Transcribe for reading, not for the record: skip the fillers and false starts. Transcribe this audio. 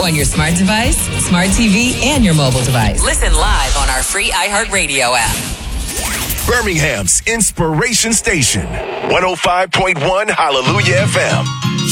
on your smart device, smart TV, and your mobile device. Listen live on our free iHeartRadio app. Birmingham's Inspiration Station, 105.1 Hallelujah FM.